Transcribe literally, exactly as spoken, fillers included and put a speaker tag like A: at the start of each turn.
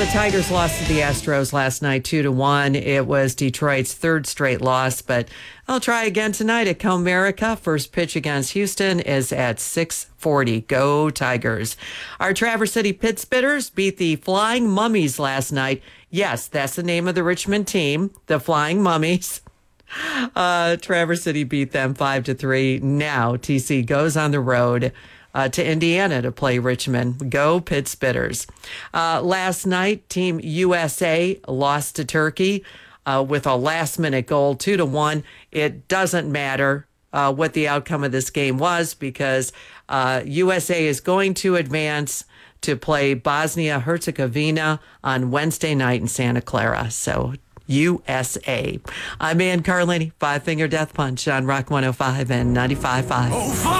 A: the Tigers lost to the Astros last night, two to one. It was Detroit's third straight loss, but they'll try again tonight at Comerica. First pitch against Houston is at six forty. Go Tigers. Our Traverse City Pittsbitters beat the Flying Mummies last night. Yes, that's the name of the Richmond team, the Flying Mummies. Uh, Traverse City beat them five to three. Now T C goes on the road uh, to Indiana to play Richmond. Go Pittsbitters. Uh, last night, Team U S A lost to Turkey uh, with a last-minute goal, two to one. It doesn't matter uh, what the outcome of this game was because uh, U S A is going to advance to play Bosnia-Herzegovina on Wednesday night in Santa Clara. So U S A. I'm Ann Carlini, Five Finger Death Punch on Rock one oh five and ninety-five point five.